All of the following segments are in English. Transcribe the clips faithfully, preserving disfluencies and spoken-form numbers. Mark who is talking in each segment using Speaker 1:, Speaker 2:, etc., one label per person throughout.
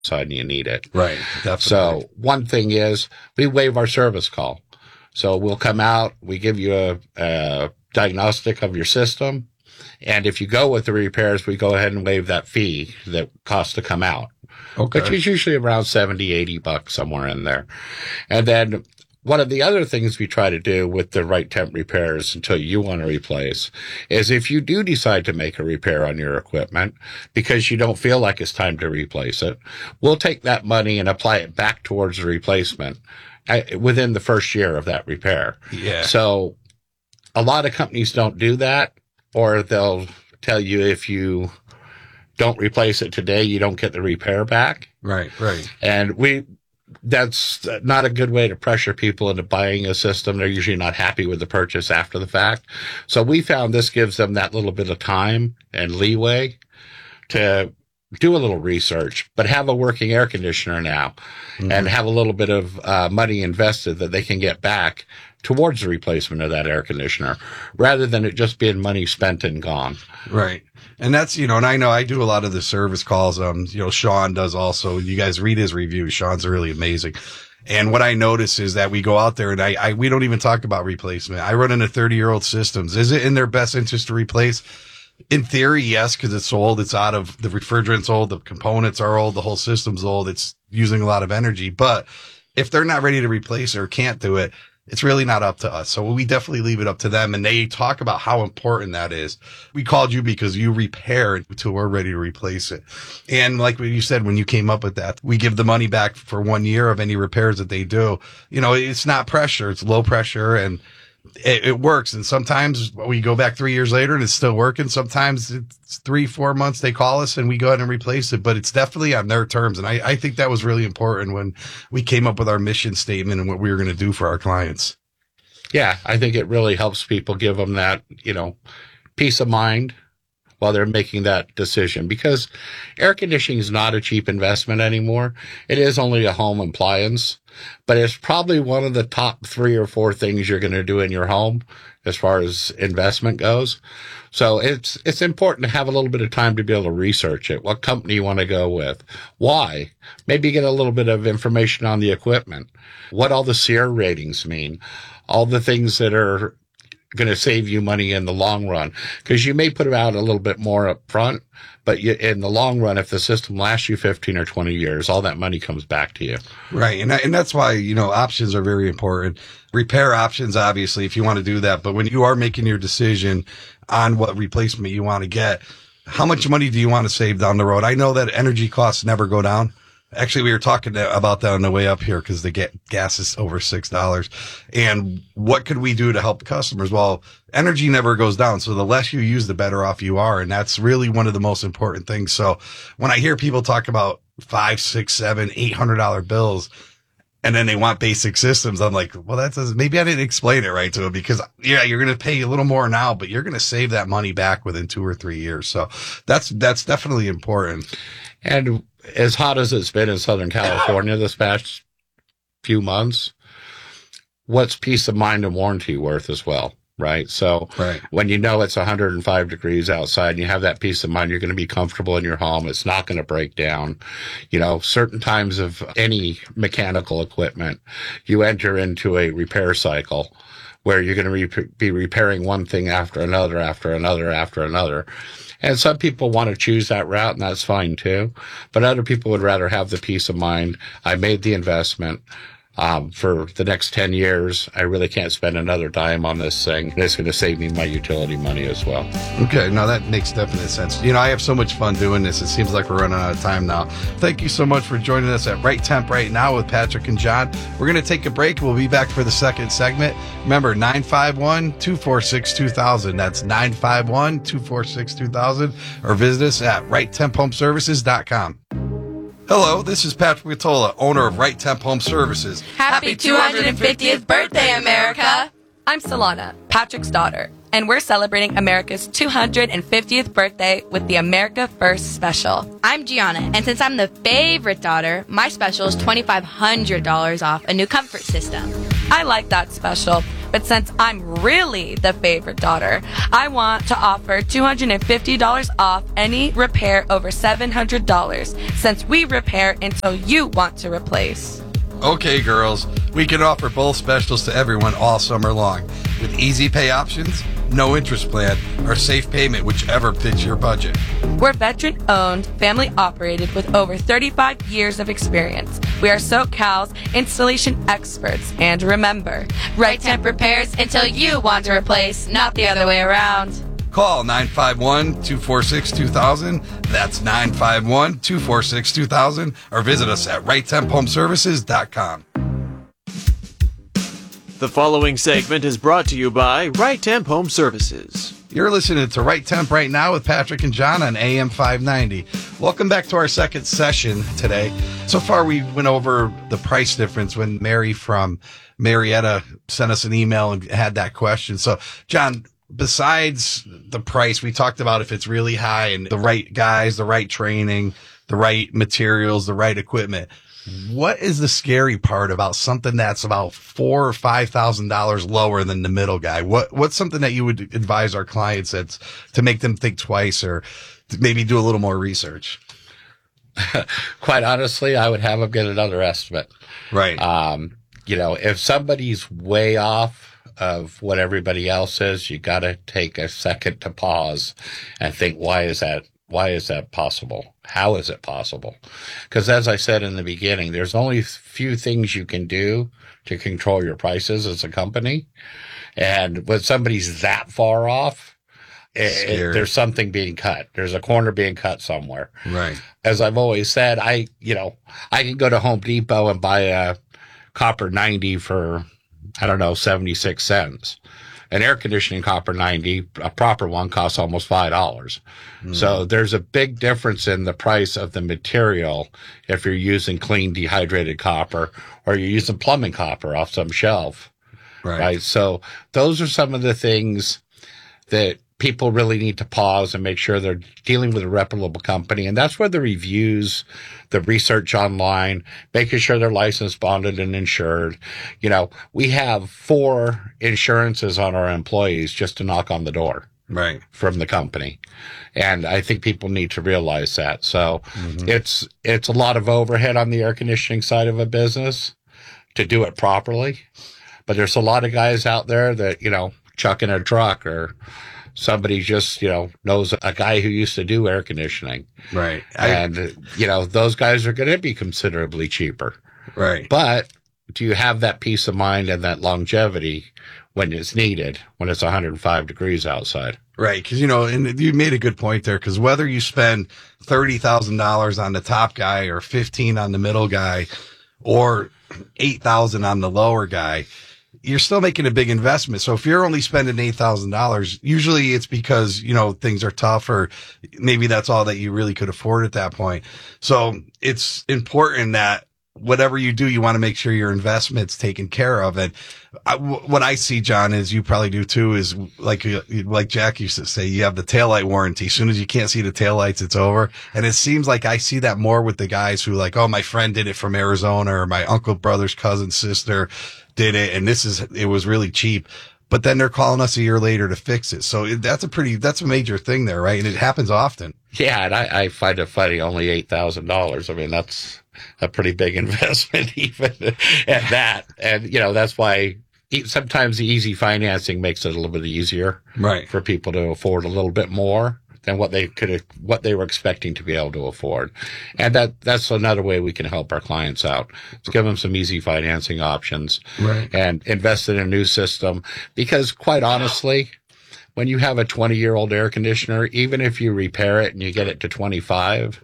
Speaker 1: sudden you need it.
Speaker 2: Right, definitely.
Speaker 1: So one thing is we waive our service call. So we'll come out, we give you a, a diagnostic of your system. And if you go with the repairs, we go ahead and waive that fee that costs to come out.
Speaker 2: Okay.
Speaker 1: Which is usually around seventy, eighty bucks, somewhere in there. And then one of the other things we try to do with the Right Temp repairs until you want to replace is if you do decide to make a repair on your equipment because you don't feel like it's time to replace it, we'll take that money and apply it back towards the replacement within the first year of that repair.
Speaker 2: Yeah.
Speaker 1: So a lot of companies don't do that, or they'll tell you if you don't replace it today, you don't get the repair back.
Speaker 2: Right, right.
Speaker 1: And we, that's not a good way to pressure people into buying a system. They're usually not happy with the purchase after the fact. So we found this gives them that little bit of time and leeway to do a little research, but have a working air conditioner now mm-hmm. and have a little bit of uh, money invested that they can get back towards the replacement of that air conditioner rather than it just being money spent and gone.
Speaker 2: Right. And that's, you know, and I know I do a lot of the service calls. Um, you know, Sean does also. You guys read his reviews. Sean's really amazing. And what I notice is that we go out there and I, I, we don't even talk about replacement. I run into thirty year old systems. Is it in their best interest to replace? In theory, yes, because it's old. It's out of the refrigerant's old. The components are old. The whole system's old. It's using a lot of energy. But if they're not ready to replace it or can't do it, it's really not up to us. So we definitely leave it up to them. And they talk about how important that is. We called you because you repair it until we're ready to replace it. And like you said, when you came up with that, we give the money back for one year of any repairs that they do. You know, it's not pressure. It's low pressure and it, it works. And sometimes we go back three years later and it's still working. Sometimes it's three, four months they call us and we go ahead and replace it, but it's definitely on their terms. And I, I think that was really important when we came up with our mission statement and what we were going to do for our clients.
Speaker 1: Yeah, I think it really helps people, give them that, you know, peace of mind while they're making that decision, because air conditioning is not a cheap investment anymore. It is only a home appliance, but it's probably one of the top three or four things you're going to do in your home as far as investment goes. So it's, it's important to have a little bit of time to be able to research it. What company you want to go with? Why? Maybe get a little bit of information on the equipment. What all the S E E R ratings mean. All the things that are going to save you money in the long run, because you may put out a little bit more up front, but you, in the long run, if the system lasts you fifteen or twenty years, all that money comes back to you.
Speaker 2: Right. And, and that's why, you know, options are very important. Repair options, obviously, if you want to do that. But when you are making your decision on what replacement you want to get, how much money do you want to save down the road? I know that energy costs never go down. Actually, we were talking about that on the way up here because the gas is over six dollars. And what could we do to help customers? Well, energy never goes down. So the less you use, the better off you are. And that's really one of the most important things. So when I hear people talk about five, six, seven, eight hundred dollar bills, and then they want basic systems, I'm like, well, that's maybe I didn't explain it right to them, because yeah, you're going to pay a little more now, but you're going to save that money back within two or three years. So that's, that's definitely important.
Speaker 1: And as hot as it's been in Southern California this past few months, what's peace of mind and warranty worth as well, right? So
Speaker 2: right.
Speaker 1: when you know it's one hundred five degrees outside and you have that peace of mind, you're going to be comfortable in your home. It's not going to break down. You know, certain times of any mechanical equipment, you enter into a repair cycle where you're going to re- be repairing one thing after another, after another, after another. And some people want to choose that route, and that's fine too. But other people would rather have the peace of mind. I made the investment. Um, for the next ten years, I really can't spend another dime on this thing. It's going to save me my utility money as well.
Speaker 2: Okay, now that makes definite sense. You know, I have so much fun doing this. It seems like we're running out of time now. Thank you so much for joining us at Right Temp Right Now with Patrick and John. We're going to take a break. We'll be back for the second segment. Remember, nine five one, two four six, two thousand. That's nine five one, two four six, two thousand. Or visit us at right temp home services dot com. Hello, this is Patrick Vitola, owner of Right Temp Home Services.
Speaker 3: Happy two hundred fiftieth birthday, America!
Speaker 4: I'm Solana, Patrick's daughter, and we're celebrating America's two hundred fiftieth birthday with the America First Special.
Speaker 3: I'm Gianna, and since I'm the favorite daughter, my special is twenty-five hundred dollars off a new comfort system.
Speaker 4: I like that special. But since I'm really the favorite daughter, I want to offer two hundred fifty dollars off any repair over seven hundred dollars, since we repair until you want to replace.
Speaker 2: Okay, girls, we can offer both specials to everyone all summer long with easy pay options, no interest plan, or safe payment, whichever fits your budget.
Speaker 4: We're veteran-owned, family-operated with over thirty-five years of experience. We are SoCal's installation experts. And remember,
Speaker 3: Right Temp repairs until you want to replace, not the other way around.
Speaker 2: Call nine five one, two four six, two thousand. That's nine five one, two four six, two thousand. Or visit us at right temp home services dot com.
Speaker 5: The following segment is brought to you by Right Temp Home Services.
Speaker 2: You're listening to Right Temp right now with Patrick and John on A M five ninety. Welcome back to our second session today. So far, we went over the price difference when Mary from Marietta sent us an email and had that question. So, John, besides the price, we talked about if it's really high and the right guys, the right training, the right materials, the right equipment. What is the scary part about something that's about four or five thousand dollars lower than the middle guy? What what's something that you would advise our clients that's to make them think twice or to maybe do a little more research?
Speaker 1: Quite honestly, I would have them get another estimate.
Speaker 2: Right.
Speaker 1: Um, you know, if somebody's way off of what everybody else is, you got to take a second to pause and think, why is that? Why is that possible? How is it possible? Because as I said in the beginning, there's only few things you can do to control your prices as a company. And when somebody's that far off, it, it, there's something being cut. There's a corner being cut somewhere.
Speaker 2: Right.
Speaker 1: As I've always said, I, you know, I can go to Home Depot and buy a copper ninety for, I don't know, seventy-six cents. An air conditioning copper ninety, a proper one, costs almost five dollars. Mm. So there's a big difference in the price of the material if you're using clean dehydrated copper or you're using plumbing copper off some shelf.
Speaker 2: Right.
Speaker 1: Right. So those are some of the things that people really need to pause and make sure they're dealing with a reputable company. And that's where the reviews, the research online, making sure they're licensed, bonded, and insured. You know, we have four insurances on our employees just to knock on the door.
Speaker 2: Right.
Speaker 1: From the company. And I think people need to realize that. So mm-hmm. it's, it's a lot of overhead on the air conditioning side of a business to do it properly. But there's a lot of guys out there that, you know, chuck in a truck or somebody just, you know, knows a guy who used to do air conditioning.
Speaker 2: Right.
Speaker 1: And, I, you know, those guys are going to be considerably cheaper.
Speaker 2: Right.
Speaker 1: But do you have that peace of mind and that longevity when it's needed, when it's one hundred five degrees outside?
Speaker 2: Right. Because, you know, and you made a good point there, because whether you spend thirty thousand dollars on the top guy or fifteen on the middle guy or eight thousand on the lower guy, you're still making a big investment. So if you're only spending eight thousand dollars, usually it's because, you know, things are tough or maybe that's all that you really could afford at that point. So it's important that whatever you do, you want to make sure your investment's taken care of. And I, what I see, John, is you probably do too, is like, like Jack used to say, you have the taillight warranty. As soon as you can't see the taillights, it's over. And it seems like I see that more with the guys who like, oh, my friend did it from Arizona or my uncle, brother's cousin, sister did it. And this is, it was really cheap. But then they're calling us a year later to fix it. So it, that's a pretty, that's a major thing there, right? And it happens often.
Speaker 1: Yeah. And I, I find it funny, only eight thousand dollars. I mean, that's a pretty big investment even at that. And, you know, that's why sometimes the easy financing makes it a little bit easier.
Speaker 2: Right.
Speaker 1: For people to afford a little bit more than what they could, what they were expecting to be able to afford. And that, that's another way we can help our clients out. To give them some easy financing options.
Speaker 2: Right.
Speaker 1: And invest in a new system. Because quite honestly, when you have a twenty year old air conditioner, even if you repair it and you get it to twenty-five,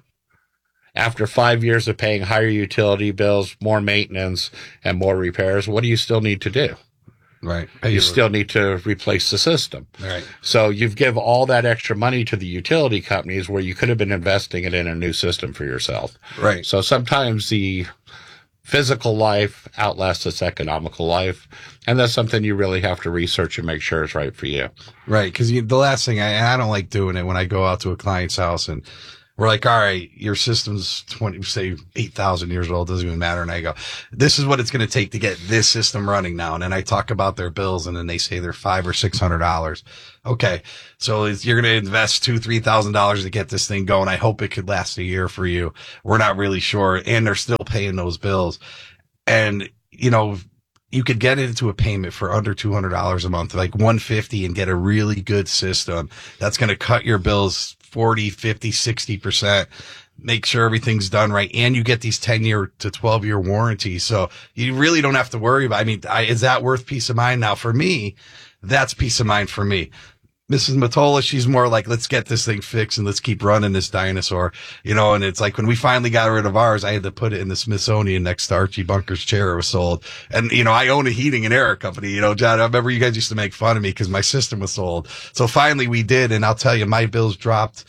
Speaker 1: after five years of paying higher utility bills, more maintenance, and more repairs, what do you still need to do?
Speaker 2: Right.
Speaker 1: You, you still need to replace the system.
Speaker 2: Right.
Speaker 1: So you've given all that extra money to the utility companies where you could have been investing it in a new system for yourself.
Speaker 2: Right.
Speaker 1: So sometimes the physical life outlasts its economical life. And that's something you really have to research and make sure it's right for you.
Speaker 2: Right. Because the last thing, I, I don't like doing it when I go out to a client's house and we're like, all right, your system's twenty, say eight thousand years old, doesn't even matter. And I go, this is what it's going to take to get this system running now. And then I talk about their bills, and then they say they're five or six hundred dollars. Okay. So it's, you're going to invest two, three thousand dollars to get this thing going. I hope it could last a year for you. We're not really sure. And they're still paying those bills. And, you know, you could get into a payment for under two hundred dollars a month, like one hundred fifty, and get a really good system that's going to cut your bills forty, fifty, sixty percent, make sure everything's done right. And you get these ten year to twelve year warranties. So you really don't have to worry about, I mean, I, is that worth peace of mind? Now for me, that's peace of mind for me. Missus Matola, she's more like, let's get this thing fixed and let's keep running this dinosaur, you know. And it's like when we finally got rid of ours, I had to put it in the Smithsonian next to Archie Bunker's chair. It was sold. And, you know, I own a heating and air company, you know, John, I remember you guys used to make fun of me because my system was sold. So finally we did. And I'll tell you, my bills dropped.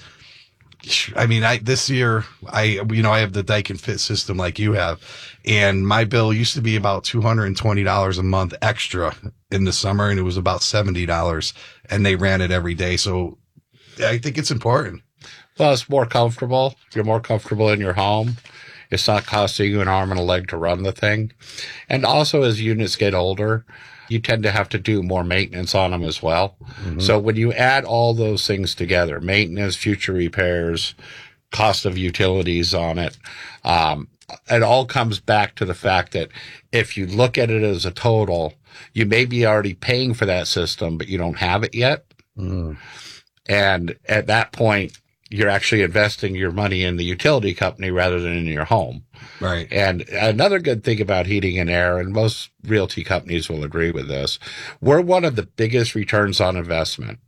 Speaker 2: I mean, I, this year, I, you know, I have the Daikin Fit system like you have, and my bill used to be about two hundred twenty dollars a month extra in the summer, and it was about seventy dollars, and they ran it every day. So I think it's important.
Speaker 1: Well, it's more comfortable. You're more comfortable in your home. It's not costing you an arm and a leg to run the thing. And also, as units get older, you tend to have to do more maintenance on them as well. Mm-hmm. So when you add all those things together, maintenance, future repairs, cost of utilities on it, um, it all comes back to the fact that if you look at it as a total, you may be already paying for that system, but you don't have it yet. Mm. And at that point, you're actually investing your money in the utility company rather than in your home.
Speaker 2: Right.
Speaker 1: And another good thing about heating and air, and most realty companies will agree with this, we're one of the biggest returns on investment.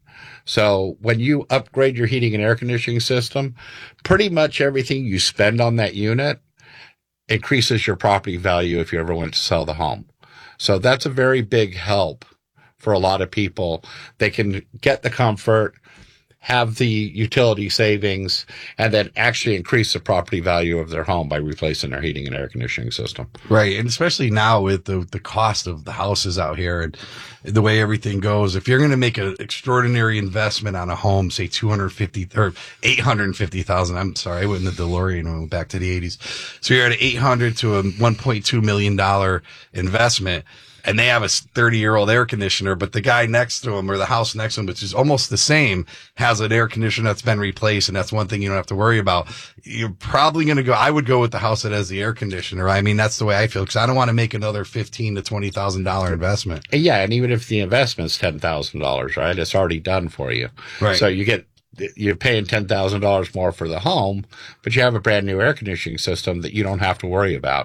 Speaker 1: So when you upgrade your heating and air conditioning system, pretty much everything you spend on that unit increases your property value if you ever went to sell the home. So that's a very big help for a lot of people. They can get the comfort, have the utility savings, and then actually increase the property value of their home by replacing their heating and air conditioning system.
Speaker 2: Right. And especially now with the, the cost of the houses out here and the way everything goes, if you're going to make an extraordinary investment on a home, say two hundred fifty or eight hundred fifty thousand, I'm sorry, I went in the DeLorean and went back to the eighties. So you're at an eight hundred to a one point two million dollars investment. And they have a thirty year old air conditioner, but the guy next to him or the house next to him, which is almost the same, has an air conditioner that's been replaced. And that's one thing you don't have to worry about. You're probably going to go, I would go with the house that has the air conditioner. I mean, that's the way I feel, because I don't want to make another fifteen to twenty thousand dollars investment.
Speaker 1: Yeah. And even if the investment's ten thousand dollars, right, it's already done for you.
Speaker 2: Right.
Speaker 1: So you get, you're paying ten thousand dollars more for the home, but you have a brand new air conditioning system that you don't have to worry about.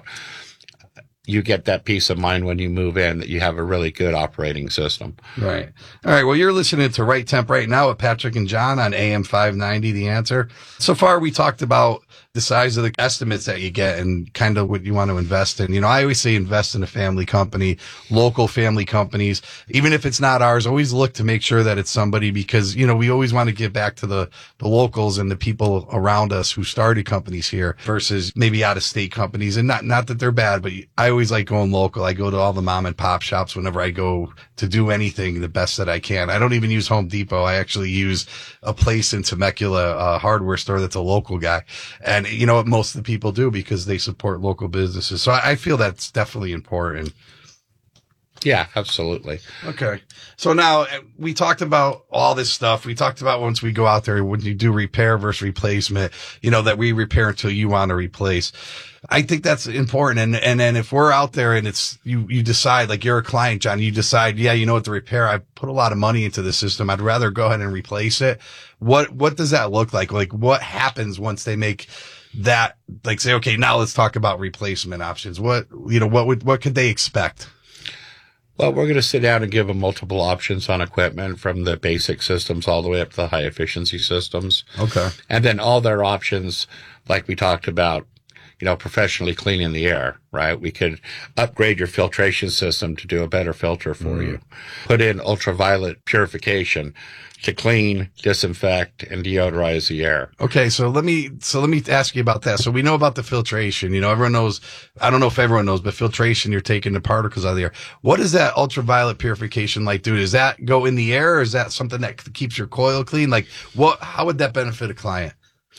Speaker 1: You get that peace of mind when you move in that you have a really good operating system.
Speaker 2: Right. All right. Well, you're listening to Right Temp right now with Patrick and John on A M five ninety, The Answer. So far, we talked about the size of the estimates that you get and kind of what you want to invest in. You know, I always say invest in a family company, local family companies. Even if it's not ours, always look to make sure that it's somebody, because, you know, we always want to give back to the, the locals and the people around us who started companies here versus maybe out of state companies. And not, not that they're bad, but I always like going local. I go to all the mom and pop shops whenever I go to do anything the best that I can. I don't even use Home Depot. I actually use a place in Temecula, a hardware store that's a local guy. And you know what most of the people do, because they support local businesses. So I feel that's definitely important.
Speaker 1: Yeah, absolutely.
Speaker 2: Okay. So now we talked about all this stuff. We talked about once we go out there, when you do repair versus replacement, you know, that we repair until you want to replace. I think that's important. And, and then if we're out there and it's, you, you decide, like you're a client, John, you decide, yeah, you know what, the repair, I put a lot of money into the system. I'd rather go ahead and replace it. What, what does that look like? Like what happens once they make that, like say, okay, now let's talk about replacement options. What, you know, what would, what could they expect?
Speaker 1: Well, we're going to sit down and give them multiple options on equipment, from the basic systems all the way up to the high efficiency systems.
Speaker 2: Okay.
Speaker 1: And then all their options, like we talked about, you know, professionally cleaning the air, right? We could upgrade your filtration system to do a better filter for mm. you. Put in ultraviolet purification to clean, disinfect, and deodorize the air.
Speaker 2: Okay, so let me so let me ask you about that. So we know about the filtration. You know, everyone knows, I don't know if everyone knows, but filtration, you're taking the particles out of the air. What does that ultraviolet purification like do? Does that go in the air, or is that something that keeps your coil clean? Like, what? How would that benefit a client?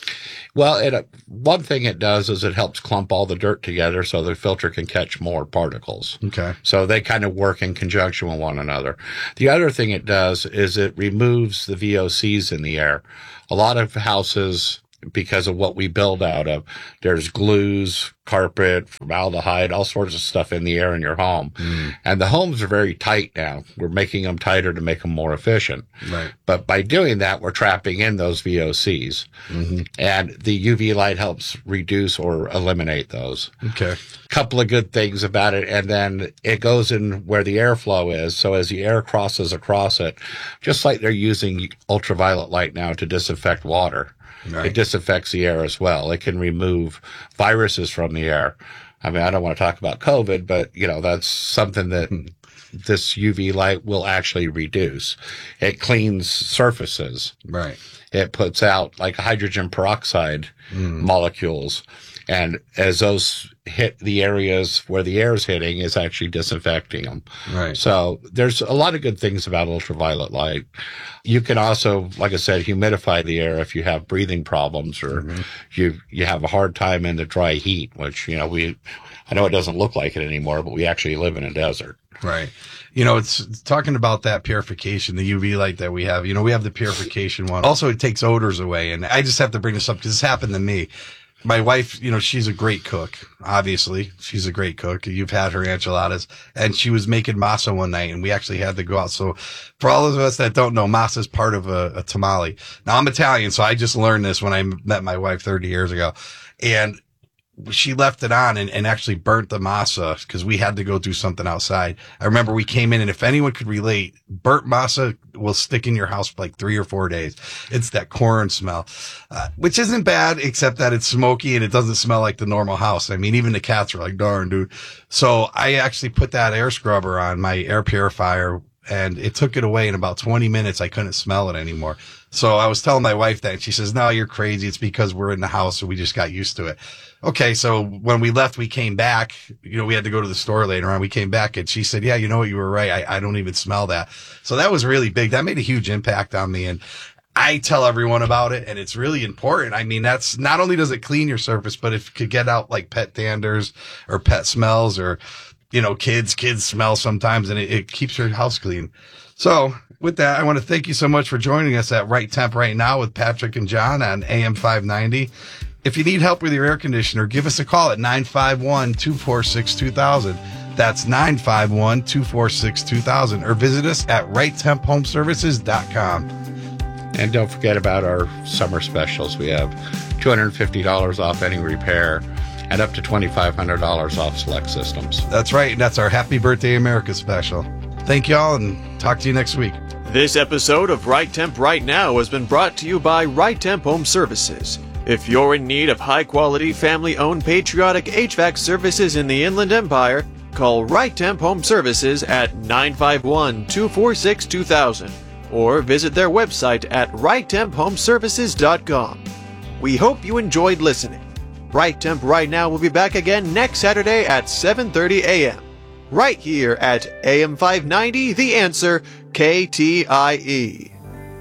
Speaker 1: Well, it, uh, one thing it does is it helps clump all the dirt together so the filter can catch more particles.
Speaker 2: Okay.
Speaker 1: So they kind of work in conjunction with one another. The other thing it does is it removes the V O Cs in the air. A lot of houses, because of what we build out of, there's glues, carpet, formaldehyde, all sorts of stuff in the air in your home. Mm. And the homes are very tight now. We're making them tighter to make them more efficient.
Speaker 2: Right.
Speaker 1: But by doing that, we're trapping in those V O Cs. Mm-hmm. And the U V light helps reduce or eliminate those.
Speaker 2: Okay.
Speaker 1: Couple of good things about it. And then it goes in where the airflow is. So as the air crosses across it, just like they're using ultraviolet light now to disinfect water, right. It disinfects the air as well. It can remove viruses from the air. I mean, I don't want to talk about COVID, but, you know, that's something that this U V light will actually reduce. It cleans surfaces.
Speaker 2: Right.
Speaker 1: It puts out like hydrogen peroxide mm. molecules. And as those hit the areas where the air is hitting, it's actually disinfecting them.
Speaker 2: Right.
Speaker 1: So there's a lot of good things about ultraviolet light. You can also, like I said, humidify the air if you have breathing problems or mm-hmm. you you have a hard time in the dry heat, which, you know, we, I know it doesn't look like it anymore, but we actually live in a desert.
Speaker 2: Right. You know, it's talking about that purification, the U V light that we have. You know, we have the purification one. Also, it takes odors away. And I just have to bring this up because this happened to me. My wife, you know, she's a great cook. Obviously, she's a great cook. You've had her enchiladas, and she was making masa one night, and we actually had to go out. So for all of us that don't know, masa is part of a, a tamale. Now, I'm Italian, so I just learned this when I met my wife thirty years ago. And she left it on and, and actually burnt the masa because we had to go do something outside. I remember we came in, and if anyone could relate, burnt masa will stick in your house for like three or four days. It's that corn smell, uh, which isn't bad, except that it's smoky and it doesn't smell like the normal house. I mean, even the cats are like, darn, dude. So I actually put that air scrubber on my air purifier, and it took it away in about twenty minutes. I couldn't smell it anymore. So I was telling my wife that, and she says, no, you're crazy. It's because we're in the house, so we just got used to it. Okay, so when we left, we came back. You know, we had to go to the store later on. We came back, and she said, yeah, you know what, you were right. I, I don't even smell that. So that was really big. That made a huge impact on me, and I tell everyone about it, and it's really important. I mean, that's not only does it clean your surface, but if it could get out like pet danders or pet smells or, you know, kids, kids smell sometimes, and it, it keeps your house clean. So with that, I want to thank you so much for joining us at Right Temp Right Now with Patrick and John on A M five ninety. If you need help with your air conditioner, give us a call at nine five one, two four six, two thousand. That's nine five one, two four six, two thousand. Or visit us at right temp home services dot com.
Speaker 1: And don't forget about our summer specials. We have two hundred fifty dollars off any repair and up to twenty-five hundred dollars off select systems.
Speaker 2: That's right. And that's our Happy Birthday America special. Thank you all, and talk to you next week.
Speaker 5: This episode of Right Temp Right Now has been brought to you by Right Temp Home Services. If you're in need of high-quality, family-owned, patriotic H V A C services in the Inland Empire, call Right Temp Home Services at nine five one, two four six, two thousand or visit their website at right temp home services dot com. We hope you enjoyed listening. Right Temp Right Now will be back again next Saturday at seven thirty a.m. right here at A M five ninety, The Answer, K T I E.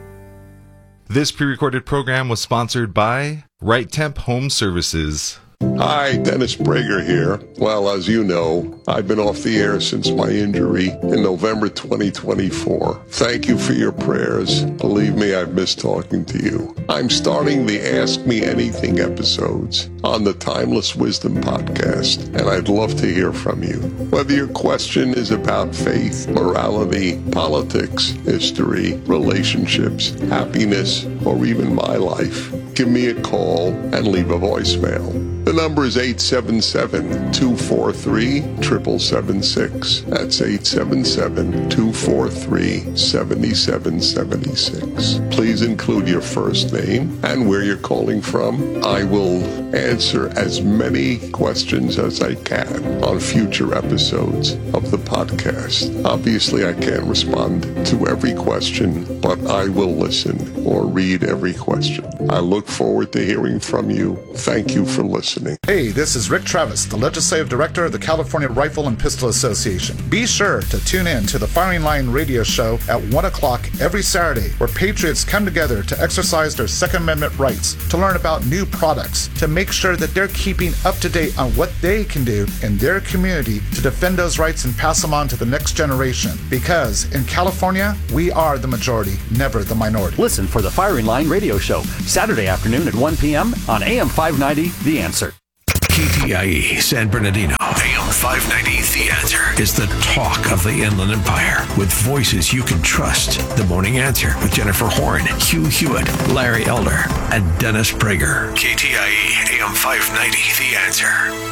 Speaker 6: This pre-recorded program was sponsored by Right Temp Home Services.
Speaker 7: Hi, Dennis Prager here. Well, as you know, I've been off the air since my injury in November twenty twenty-four. Thank you for your prayers. Believe me, I've missed talking to you. I'm starting the Ask Me Anything episodes on the Timeless Wisdom podcast, and I'd love to hear from you. Whether your question is about faith, morality, politics, history, relationships, happiness, or even my life, give me a call and leave a voicemail. The number is eight seven seven, two four three, seven seven seven six. That's eight seven seven, two four three, seven seven seven six. Please include your first name and where you're calling from. I will answer as many questions as I can on future episodes of the podcast. Obviously, I can't respond to every question, but I will listen. or read every question. I look forward to hearing from you. Thank you for listening.
Speaker 8: Hey, this is Rick Travis, the Legislative Director of the California Rifle and Pistol Association. Be sure to tune in to the Firing Line radio show at one o'clock every Saturday, where patriots come together to exercise their Second Amendment rights, to learn about new products, to make sure that they're keeping up to date on what they can do in their community to defend those rights and pass them on to the next generation. Because in California, we are the majority, never the minority.
Speaker 9: Listen for the Firing Line radio show, Saturday afternoon at one p.m. on A M five ninety, The Answer.
Speaker 10: K T I E San Bernardino, A M five ninety, The Answer, is the talk of the Inland Empire, with voices you can trust. The Morning Answer with Jennifer Horn, Hugh Hewitt, Larry Elder, and Dennis Prager. K T I E, A M five ninety, The Answer.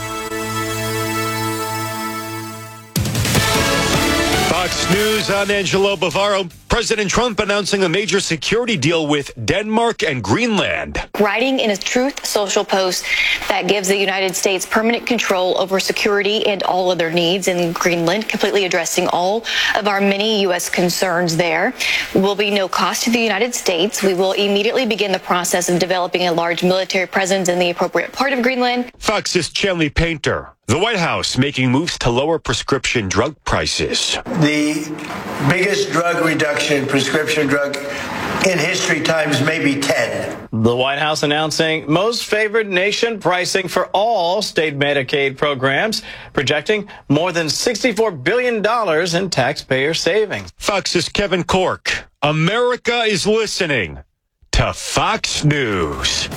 Speaker 11: Fox News, I'm Angelo Bavaro. President Trump announcing a major security deal with Denmark and Greenland.
Speaker 12: Writing in a Truth Social post that gives the United States permanent control over security and all other needs in Greenland, completely addressing all of our many U S concerns there. Will be no cost to the United States. We will immediately begin the process of developing a large military presence in the appropriate part of Greenland.
Speaker 11: Fox's Chanley Painter. The White House making moves to lower prescription drug prices.
Speaker 13: The biggest drug reduction, prescription drug in history times maybe ten.
Speaker 14: The White House announcing most favored nation pricing for all state Medicaid programs, projecting more than sixty-four billion dollars in taxpayer savings.
Speaker 11: Fox's Kevin Corke. America is listening to Fox News.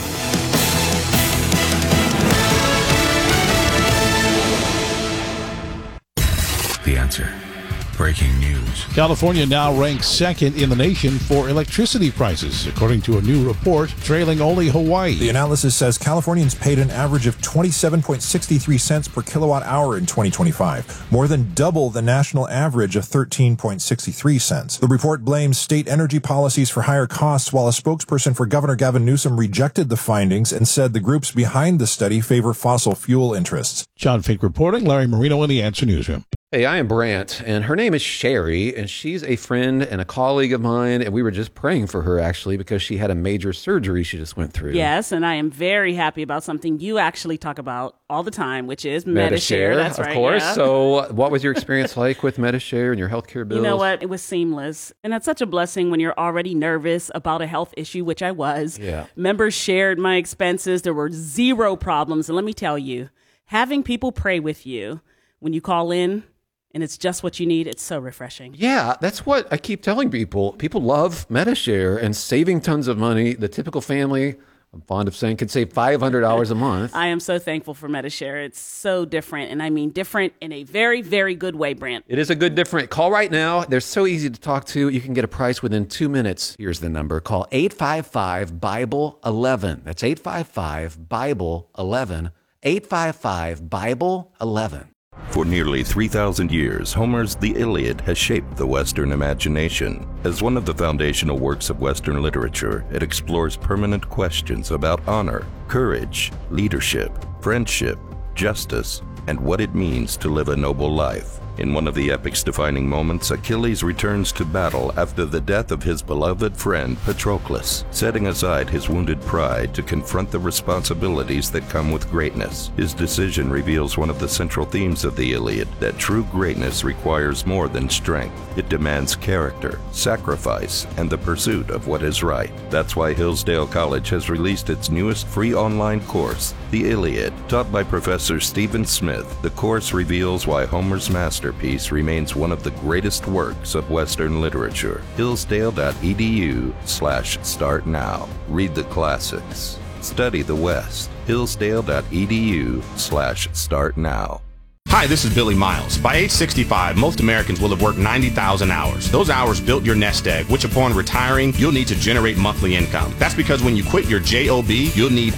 Speaker 10: The Answer. Breaking news.
Speaker 15: California now ranks second in the nation for electricity prices, according to a new report, trailing only Hawaii.
Speaker 16: The analysis says Californians paid an average of twenty-seven point six three cents per kilowatt hour in twenty twenty-five, more than double the national average of thirteen point six three cents. The report blames state energy policies for higher costs, while a spokesperson for Governor Gavin Newsom rejected the findings and said the groups behind the study favor fossil fuel interests.
Speaker 15: John Fink reporting. Larry Marino in the Answer Newsroom.
Speaker 17: Hey, I am Brant, and her name is Sherry, and she's a friend and a colleague of mine, and we were just praying for her, actually, because she had a major surgery she just went through.
Speaker 18: Yes, and I am very happy about something you actually talk about all the time, which is Medi-Share.
Speaker 17: Medi-Share,
Speaker 18: That's
Speaker 17: of
Speaker 18: right,
Speaker 17: course.
Speaker 18: yeah.
Speaker 17: So what was your experience like with Medi-Share and your healthcare bills?
Speaker 18: You know what? It was seamless, and that's such a blessing when you're already nervous about a health issue, which I was.
Speaker 17: Yeah.
Speaker 18: Members shared my expenses. There were zero problems, and let me tell you, having people pray with you when you call in, and it's just what you need, it's so refreshing.
Speaker 17: Yeah, that's what I keep telling people. People love Medi-Share and saving tons of money. The typical family, I'm fond of saying, could save five hundred dollars a month.
Speaker 18: I am so thankful for Medi-Share. It's so different, and I mean different in a very, very good way, Brant.
Speaker 17: It is a good different. Call right now. They're so easy to talk to. You can get a price within two minutes. Here's the number. Call eight five five, Bible eleven. That's eight five five, Bible eleven. eight five five, Bible eleven.
Speaker 19: For nearly three thousand years, Homer's The Iliad has shaped the Western imagination. As one of the foundational works of Western literature, it explores permanent questions about honor, courage, leadership, friendship, justice, and what it means to live a noble life. In one of the epic's defining moments, Achilles returns to battle after the death of his beloved friend Patroclus, setting aside his wounded pride to confront the responsibilities that come with greatness. His decision reveals one of the central themes of the Iliad, that true greatness requires more than strength. It demands character, sacrifice, and the pursuit of what is right. That's why Hillsdale College has released its newest free online course, The Iliad. Taught by Professor Stephen Smith, the course reveals why Homer's master Masterpiece remains one of the greatest works of Western literature. Hillsdale.edu slash start now. Read the classics. Study the West. Hillsdale.edu slash start now.
Speaker 20: Hi, this is Billy Miles. By age sixty-five, most Americans will have worked ninety thousand hours. Those hours built your nest egg, which upon retiring, you'll need to generate monthly income. That's because when you quit your job, you'll need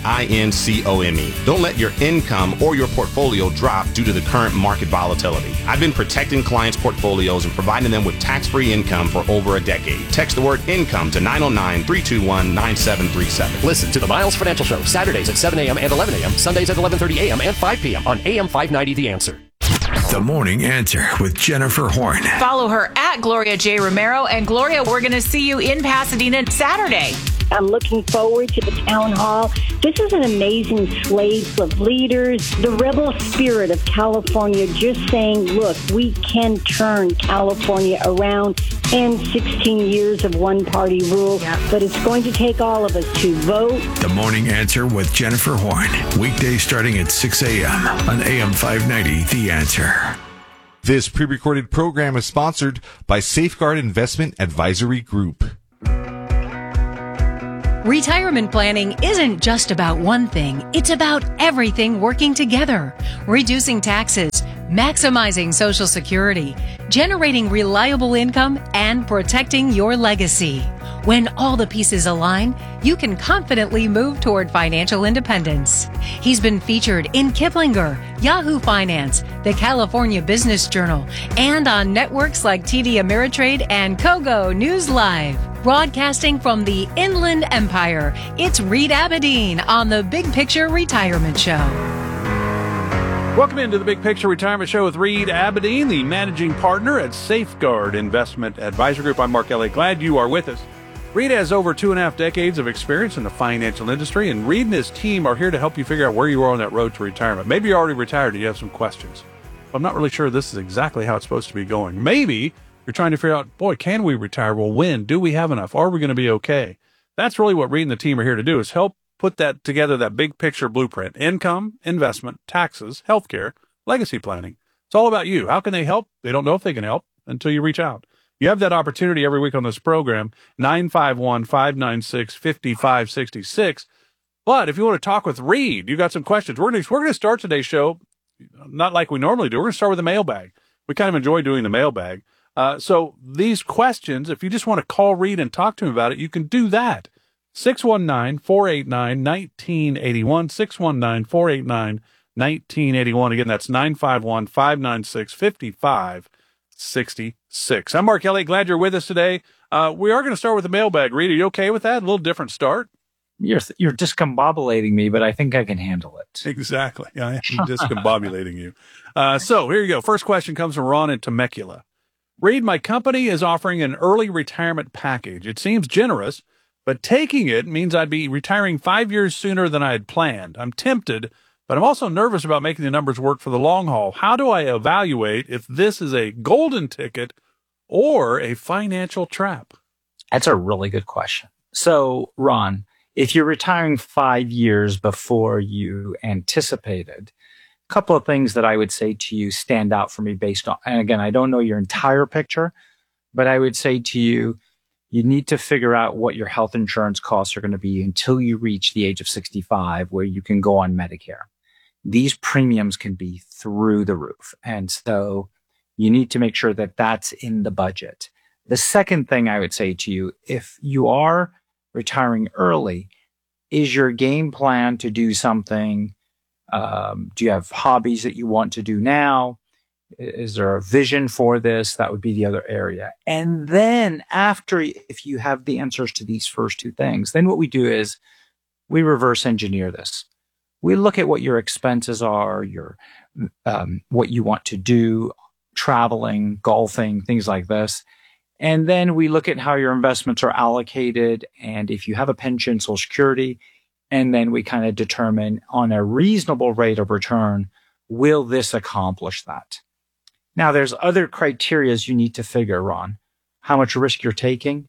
Speaker 20: income. Don't let your income or your portfolio drop due to the current market volatility. I've been protecting clients' portfolios and providing them with tax-free income for over a decade. Text the word income to nine oh nine, three two one, nine seven three seven.
Speaker 21: Listen to the Miles Financial Show, Saturdays at seven a.m. and eleven a.m., Sundays at eleven thirty a.m. and five p.m. on A M five ninety The Answer.
Speaker 10: The Morning Answer with Jennifer Horn.
Speaker 21: Follow her at Gloria J. Romero. And Gloria, we're going to see you in Pasadena Saturday.
Speaker 22: I'm looking forward to the town hall. This is an amazing slate of leaders, the rebel spirit of California just saying, look, we can turn California around and sixteen years of one-party rule, yeah. But it's going to take all of us to vote.
Speaker 10: The Morning Answer with Jennifer Horn. Weekdays starting at six a.m. on A M five ninety, The Answer.
Speaker 6: This pre-recorded program is sponsored by Safeguard Investment Advisory Group.
Speaker 23: Retirement planning isn't just about one thing. It's about everything working together. Reducing taxes, maximizing Social Security, generating reliable income, and protecting your legacy. When all the pieces align, you can confidently move toward financial independence. He's been featured in Kiplinger, Yahoo Finance, the California Business Journal, and on networks like T D Ameritrade and Kogo News Live. Broadcasting from the Inland Empire, it's Reed Abedin on the Big Picture Retirement Show.
Speaker 24: Welcome into the Big Picture Retirement Show with Reed Abedin, the managing partner at Safeguard Investment Advisory Group. I'm Mark Elliott. Glad you are with us. Reed has over two and a half decades of experience in the financial industry, and Reed and his team are here to help you figure out where you are on that road to retirement. Maybe you're already retired and you have some questions. I'm not really sure this is exactly how it's supposed to be going. Maybe you're trying to figure out, boy, can we retire? Well, when? Do we have enough? Are we going to be okay? That's really what Reed and the team are here to do, is help put that together, that big picture blueprint: income, investment, taxes, healthcare, legacy planning. It's all about you. How can they help? They don't know if they can help until you reach out. You have that opportunity every week on this program, nine five one, five nine six, five five six six. But if you want to talk with Reed, you got some questions. We're going to, we're going to start today's show not like we normally do. We're going to start with the mailbag. We kind of enjoy doing the mailbag. Uh, so these questions, if you just want to call Reed and talk to him about it, you can do that. six one nine, four eight nine, one nine eight one, six one nine, four eight nine, one nine eight one. Again, that's nine five one, five nine six, five five six six. I'm Mark Elliott. Glad you're with us today. Uh, we are going to start with the mailbag. Reed, are you okay with that? A little different start?
Speaker 25: You're you're discombobulating me, but I think I can handle it.
Speaker 24: Exactly. I am discombobulating you. Uh, so here you go. First question comes from Ron in Temecula. Reed, my company is offering an early retirement package. It seems generous, but taking it means I'd be retiring five years sooner than I had planned. I'm tempted, but I'm also nervous about making the numbers work for the long haul. How do I evaluate if this is a golden ticket or a financial trap?
Speaker 25: That's a really good question. So, Ron, if you're retiring five years before you anticipated, a couple of things that I would say to you stand out for me based on, and again, I don't know your entire picture, but I would say to you, you need to figure out what your health insurance costs are going to be until you reach the age of sixty-five, where you can go on Medicare. These premiums can be through the roof. And so you need to make sure that that's in the budget. The second thing I would say to you, if you are retiring early, is your game plan to do something? Um, do you have hobbies that you want to do now? Is there a vision for this? That would be the other area. And then after, if you have the answers to these first two things, then what we do is we reverse engineer this. We look at what your expenses are, your um, what you want to do, traveling, golfing, things like this. And then we look at how your investments are allocated, and if you have a pension, Social Security, and then we kind of determine on a reasonable rate of return, will this accomplish that? Now, there's other criteria you need to figure on. How much risk you're taking?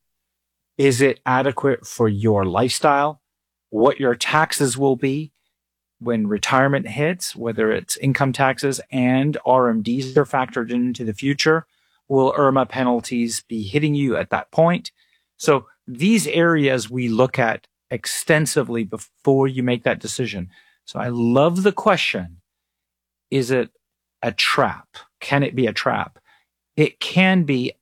Speaker 25: Is it adequate for your lifestyle? What your taxes will be when retirement hits, whether it's income taxes and R M Ds are factored into the future. Will IRMA penalties be hitting you at that point? So these areas we look at extensively before you make that decision. So I love the question. Is it a trap? Can it be a trap? It can be,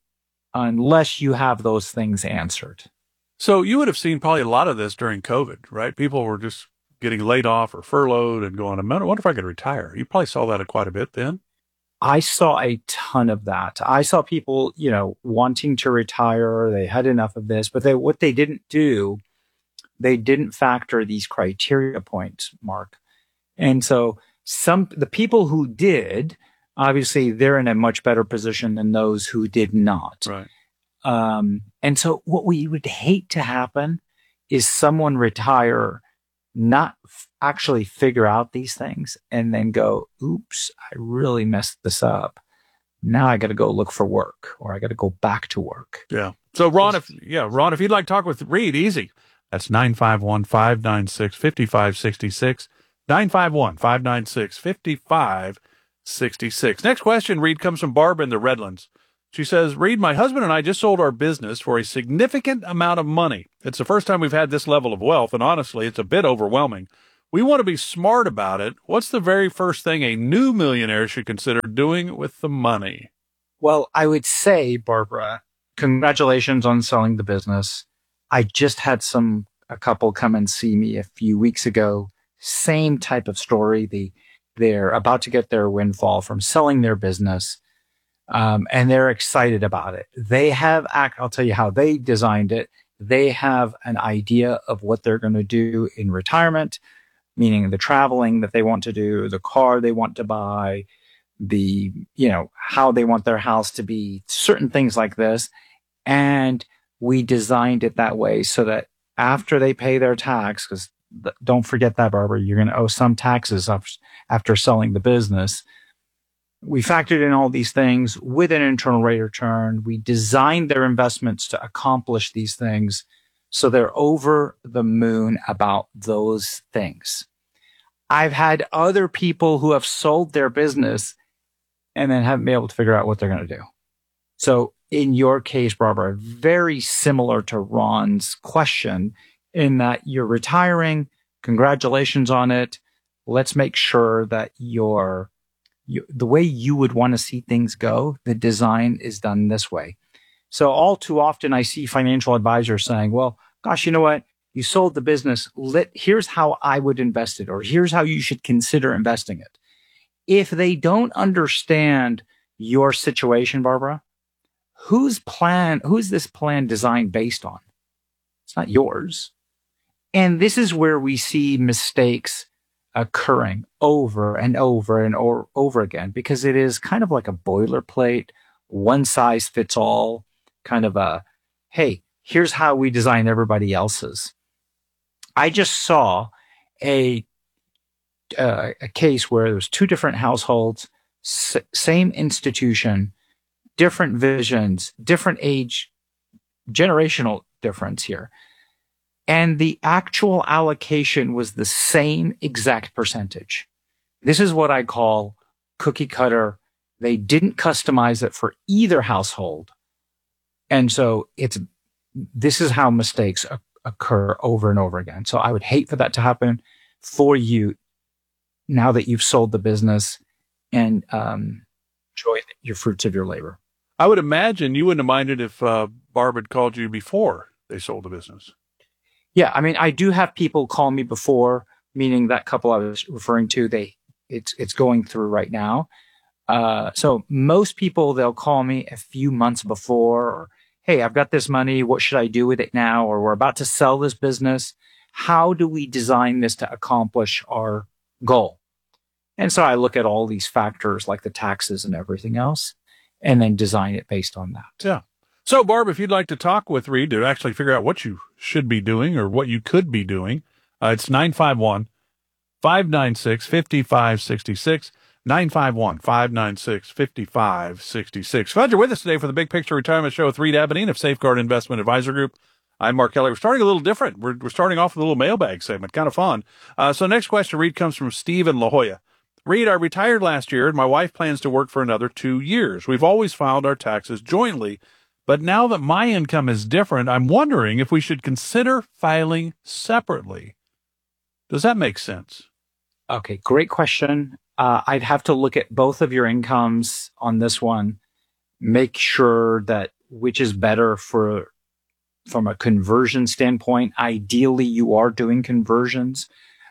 Speaker 25: unless you have those things answered.
Speaker 24: So you would have seen probably a lot of this during COVID, right? People were just getting laid off or furloughed and going, I wonder if I could retire. You probably saw that quite a bit then.
Speaker 25: I saw a ton of that. I saw people, you know, wanting to retire. They had enough of this, but they, what they didn't do, they didn't factor these criteria points, Mark. And so some, the people who did, obviously they're in a much better position than those who did not.
Speaker 24: Right.
Speaker 25: Um, and so what we would hate to happen is someone retire, not f- actually figure out these things and then go, oops, I really messed this up. Now I got to go look for work, or I got to go back to work.
Speaker 24: Yeah. So Ron, if yeah, Ron, if you'd like to talk with Reed, easy. That's nine five one, five nine six, five five six six. nine five one, five nine six, five five six six. Next question, Reed, comes from Barb in the Redlands. She says, Reed, my husband and I just sold our business for a significant amount of money. It's the first time we've had this level of wealth, and honestly, it's a bit overwhelming. We want to be smart about it. What's the very first thing a new millionaire should consider doing with the money?
Speaker 25: Well, I would say, Barbara, congratulations on selling the business. I just had some, a couple come and see me a few weeks ago. Same type of story. They, they're about to get their windfall from selling their business. Um, and they're excited about it. They have, I'll tell you how they designed it. They have an idea of what they're going to do in retirement, meaning the traveling that they want to do, the car they want to buy, the, you know, how they want their house to be, certain things like this. And we designed it that way so that after they pay their tax, because th- don't forget that, Barbara, you're going to owe some taxes after selling the business. We factored in all these things with an internal rate of return. We designed their investments to accomplish these things. So they're over the moon about those things. I've had other people who have sold their business and then haven't been able to figure out what they're going to do. So in your case, Barbara, very similar to Ron's question in that you're retiring. Congratulations on it. Let's make sure that you're You, the way you would want to see things go, the design is done this way. So all too often I see financial advisors saying, well, gosh, you know what? You sold the business. Let, here's how I would invest it, or here's how you should consider investing it. If they don't understand your situation, Barbara, whose plan, who's this plan designed based on? It's not yours. And this is where we see mistakes occurring over and over and or, over again, because it is kind of like a boilerplate, one size fits all kind of a, hey, here's how we design everybody else's. I just saw a uh, a case where there was two different households, s- same institution, different visions, different age, generational difference here. And the actual allocation was the same exact percentage. This is what I call cookie cutter. They didn't customize it for either household. And so it's, this is how mistakes o- occur over and over again. So I would hate for that to happen for you now that you've sold the business and um, enjoy your fruits of your labor.
Speaker 24: I would imagine you wouldn't have minded if uh, Barb had called you before they sold the business.
Speaker 25: Yeah, I mean, I do have people call me before, meaning that couple I was referring to, they it's it's going through right now. Uh, so most people, they'll call me a few months before, or, hey, I've got this money. What should I do with it now? Or we're about to sell this business. How do we design this to accomplish our goal? And so I look at all these factors like the taxes and everything else, and then design it based on that.
Speaker 24: Yeah. So, Barb, if you'd like to talk with Reed to actually figure out what you should be doing or what you could be doing, uh, it's nine five one, five nine six, five five six six, nine five one, five nine six, five five six six. Glad you're with us today for the Big Picture Retirement Show with Reed Abedin of Safeguard Investment Advisor Group. I'm Mark Kelly. We're starting a little different. We're, we're starting off with a little mailbag segment, kind of fun. Uh, so next question, Reed, comes from Steve in La Jolla. Reed, I retired last year, and my wife plans to work for another two years. We've always filed our taxes jointly. But now that my income is different, I'm wondering if we should consider filing separately. Does that make sense?
Speaker 25: Okay, great question. Uh, I'd have to look at both of your incomes on this one, make sure that which is better for from a conversion standpoint. Ideally, you are doing conversions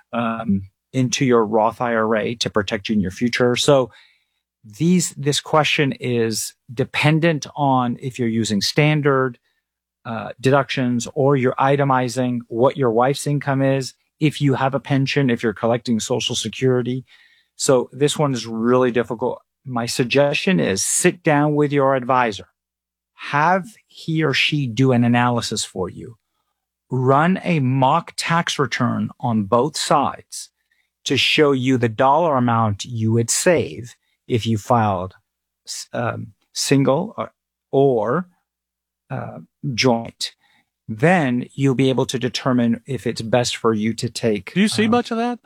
Speaker 25: um, into your Roth I R A to protect you in your future. So These, this question is dependent on if you're using standard uh, deductions or you're itemizing what your wife's income is, if you have a pension, if you're collecting Social Security. So this one is really difficult. my suggestion is sit down with your advisor. Have he or she do an analysis for you. Run a mock tax return on both sides to show you the dollar amount you would save if you filed um, single or, or uh, joint. Then you'll be able to determine if it's best for you to take.
Speaker 24: Do you see
Speaker 25: uh,
Speaker 24: much of that?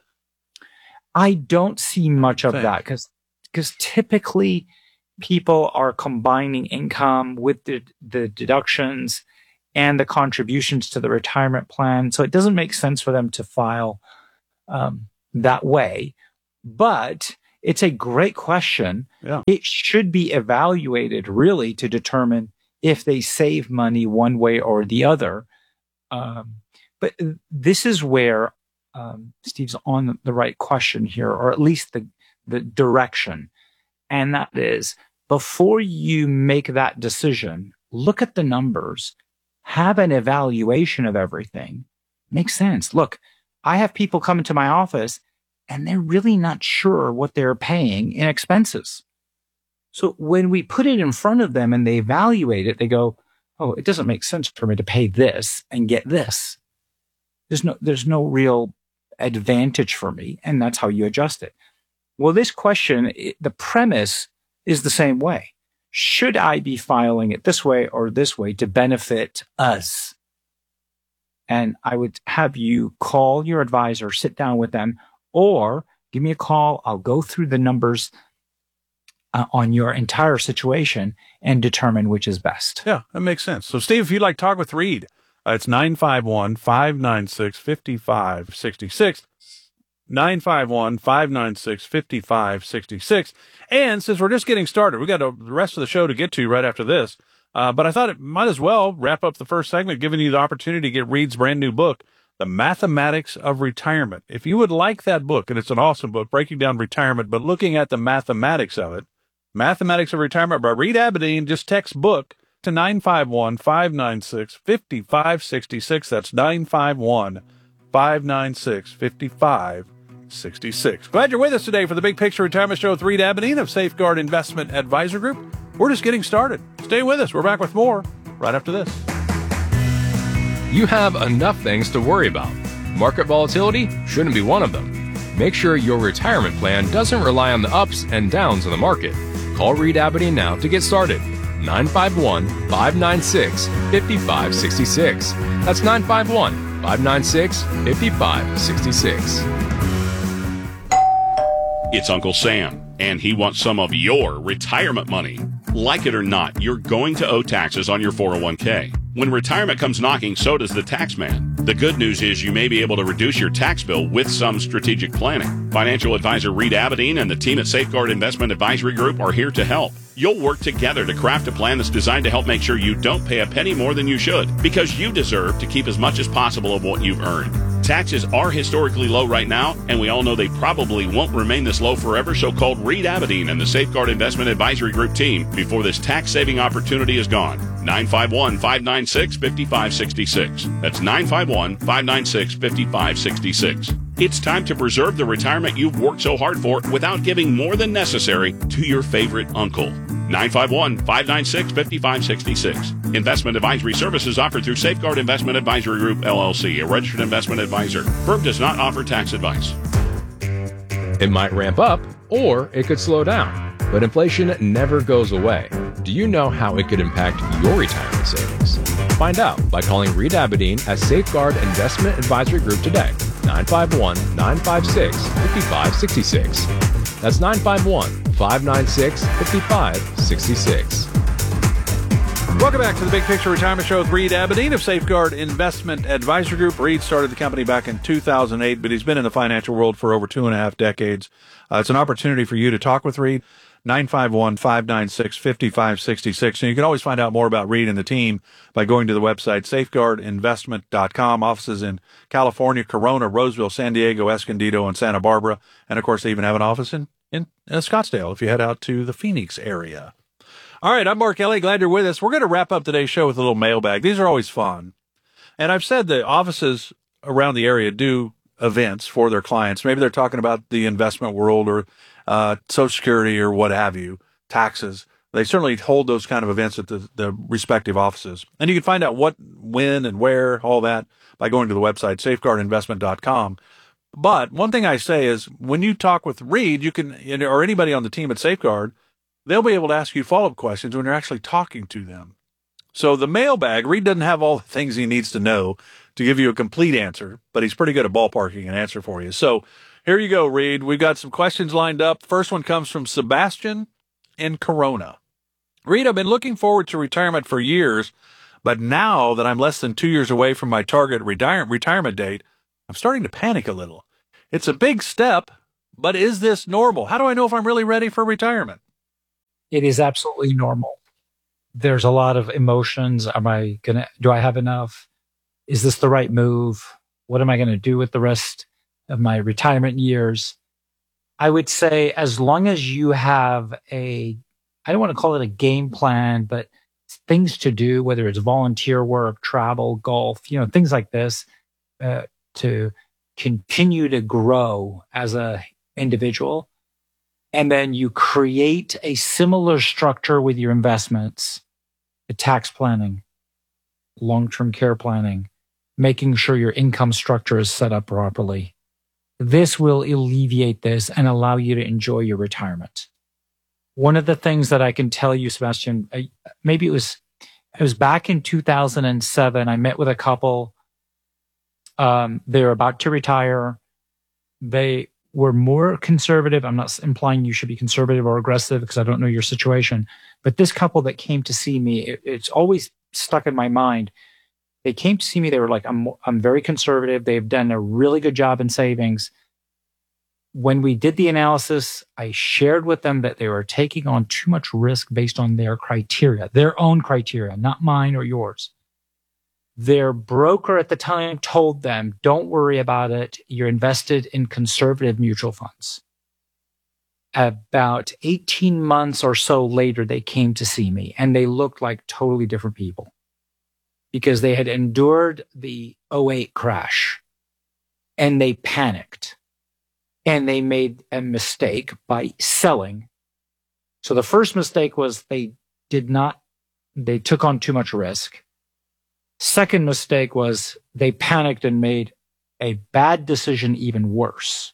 Speaker 25: I don't see much of
Speaker 24: Thanks.
Speaker 25: that because because typically people are combining income with the, the deductions and the contributions to the retirement plan. So it doesn't make sense for them to file um, that way. But it's a great question.
Speaker 24: Yeah.
Speaker 25: It should be evaluated really to determine if they save money one way or the other. Um, but this is where um, Steve's on the right question here, or at least the, the direction. And that is, before you make that decision, look at the numbers, have an evaluation of everything. Makes sense. Look, I have people come into my office and they're really not sure what they're paying in expenses. So when we put it in front of them and they evaluate it, they go, oh, it doesn't make sense for me to pay this and get this. There's no, there's no real advantage for me. And that's how you adjust it. Well, this question, it, the premise is the same way. Should I be filing it this way or this way to benefit us? And I would have you call your advisor, sit down with them, or give me a call. I'll go through the numbers uh, on your entire situation and determine which is best.
Speaker 24: Yeah, that makes sense. So, Steve, if you'd like to talk with Reed, uh, it's nine five one, five nine six, five five six six. nine five one, five nine six, five five six six. And since we're just getting started, we've got a, the rest of the show to get to right after this. Uh, but I thought it might as well wrap up the first segment, giving you the opportunity to get Reed's brand new book, The Mathematics of Retirement. If you would like that book, and it's an awesome book, breaking down retirement, but looking at the mathematics of it, Mathematics of Retirement by Reed Abedin, just text book to nine five one, five nine six, five five six six. That's nine five one, five nine six, five five six six. Glad you're with us today for the Big Picture Retirement Show with Reed Abedin of Safeguard Investment Advisor Group. We're just getting started. Stay with us. We're back with more right after this.
Speaker 1: You have enough things to worry about. Market volatility shouldn't be one of them. Make sure your retirement plan doesn't rely on the ups and downs of the market. Call Reed Abedin now to get started. nine five one, five nine six, five five six six. That's nine five one, five nine six, five five six six.
Speaker 2: It's Uncle Sam, and he wants some of your retirement money. Like it or not, you're going to owe taxes on your four oh one k. When retirement comes knocking, so does the tax man. The good news is you may be able to reduce your tax bill with some strategic planning. Financial advisor Reed Abedin and the team at Safeguard Investment Advisory Group are here to help. You'll work together to craft a plan that's designed to help make sure you don't pay a penny more than you should, because you deserve to keep as much as possible of what you've earned. Taxes are historically low right now, and we all know they probably won't remain this low forever, so call Reed Abedin and the Safeguard Investment Advisory Group team before this tax-saving opportunity is gone. nine five one, five nine six, five five six six. That's nine five one, five nine six, five five six six. It's time to preserve the retirement you've worked so hard for without giving more than necessary to your favorite uncle. nine five one, five nine six, five five six six. Investment advisory services offered through Safeguard Investment Advisory Group, L L C, a registered investment advisor. Firm does not offer tax advice.
Speaker 1: It might ramp up, or it could slow down, but inflation never goes away. Do you know how it could impact your retirement savings? Find out by calling Reed Abedin at Safeguard Investment Advisory Group today. nine five one, nine five six, five five six six. That's nine five one, five nine six, five five six six.
Speaker 24: Welcome back to the Big Picture Retirement Show with Reed Abedin of Safeguard Investment Advisory Group. Reed started the company back in two thousand eight, but he's been in the financial world for over two and a half decades. Uh, it's an opportunity for you to talk with Reed. nine five one, five nine six, five five six six. And you can always find out more about Reed and the team by going to the website safeguard investment dot com. Offices in California, Corona, Roseville, San Diego, Escondido, and Santa Barbara. And, of course, they even have an office in, in uh, Scottsdale if you head out to the Phoenix area. All right, I'm Mark Ellie. Glad you're with us. We're going to wrap up today's show with a little mailbag. These are always fun. And I've said the offices around the area do events for their clients. Maybe they're talking about the investment world, or uh, Social Security or what have you, taxes. They certainly hold those kind of events at the, the respective offices. And you can find out what, when, and where, all that, by going to the website, safeguard investment dot com. But one thing I say is when you talk with Reed, you can, or anybody on the team at Safeguard, they'll be able to ask you follow-up questions when you're actually talking to them. So the mailbag, Reed doesn't have all the things he needs to know to give you a complete answer, but he's pretty good at ballparking an answer for you. So here you go, Reed. We've got some questions lined up. First one comes from Sebastian in Corona. Reed, I've been looking forward to retirement for years, but now that I'm less than two years away from my target retire- retirement date, I'm starting to panic a little. It's a big step, but is this normal? How do I know if I'm really ready for retirement?
Speaker 25: It is absolutely normal. There's a lot of emotions. Am I going to, do I have enough? Is this the right move? What am I going to do with the rest of my retirement years? I would say as long as you have a, I don't want to call it a game plan, but things to do, whether it's volunteer work, travel, golf, you know, things like this, uh, to continue to grow as a individual. And then you create a similar structure with your investments, the tax planning, long-term care planning, making sure your income structure is set up properly. This will alleviate this and allow you to enjoy your retirement. One of the things that I can tell you, Sebastian, maybe it was, it was back in two thousand seven, I met with a couple. Um, they were about to retire. They were more conservative. I'm not implying you should be conservative or aggressive because I don't know your situation. But this couple that came to see me, it, it's always stuck in my mind. They came to see me. They were like, I'm, I'm very conservative. They've done a really good job in savings. When we did the analysis, I shared with them that they were taking on too much risk based on their criteria, their own criteria, not mine or yours. Their broker at the time told them, don't worry about it. You're invested in conservative mutual funds. About eighteen months or so later, they came to see me and they looked like totally different people because they had endured the oh eight crash and they panicked and they made a mistake by selling. So the first mistake was they did not, they took on too much risk. Second mistake was they panicked and made a bad decision even worse.